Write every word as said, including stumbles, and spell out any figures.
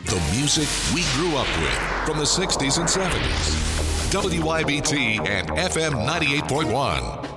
The music we grew up with from the sixties and seventies. W I B T and F M ninety-eight point one.